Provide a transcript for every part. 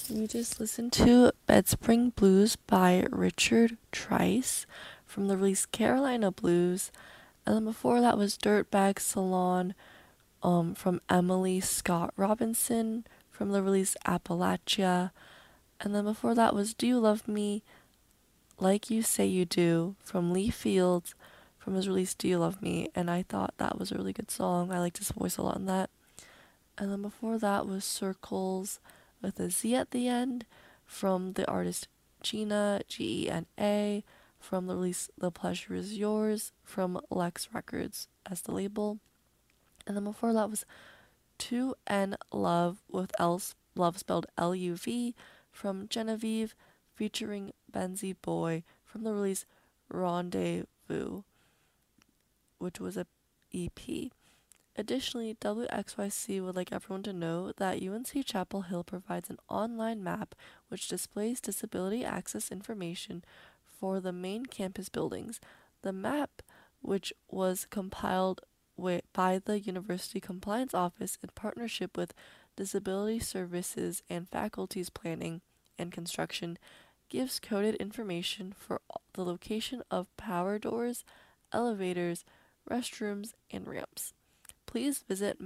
You just listened to Bedspring Blues by Richard Trice from the release Carolina Blues. And then before that was Dirtbag Salon from Emily Scott Robinson from the release Appalachia. And then before that was Do You Love Me Like You Say You Do from Lee Fields from his release Do You Love Me. And I thought that was a really good song. I liked his voice a lot in that. And then before that was Circles with a Z at the end from the artist Gina, Gena, from the release The Pleasure Is Yours from Lex Records as the label. And then before that was 2N Love with Love spelled Luv from Genevieve featuring Benzie Boy from the release Rendezvous, which was a EP. Additionally, WXYC would like everyone to know that UNC Chapel Hill provides an online map which displays disability access information for the main campus buildings. The map, which was compiled by the University Compliance Office in partnership with Disability Services and Faculties Planning and Construction, gives coded information for the location of power doors, elevators, restrooms, and ramps. Please visit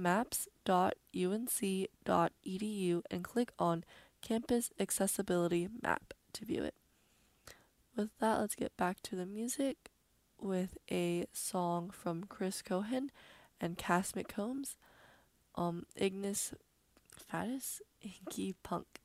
maps.unc.edu and click on Campus Accessibility Map to view it. With that, let's get back to the music with a song from Chris Cohen and Cass McCombs, Ignis Fatus, Inky Punk.